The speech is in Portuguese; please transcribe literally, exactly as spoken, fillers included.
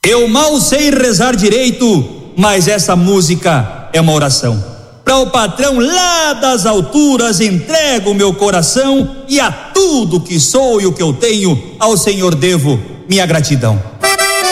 Eu mal sei rezar direito, mas essa música é uma oração. Para o patrão lá das alturas entrego o meu coração, e a tudo que sou e o que eu tenho ao Senhor devo minha gratidão.